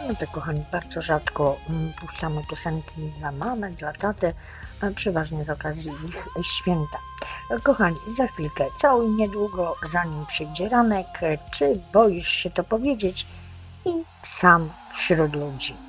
No to kochani, bardzo rzadko puszczamy piosenki dla mamy, dla taty, przeważnie z okazji ich święta. Kochani, za chwilkę, cały niedługo, zanim przyjdzie ranek, czy boisz się to powiedzieć i sam wśród ludzi.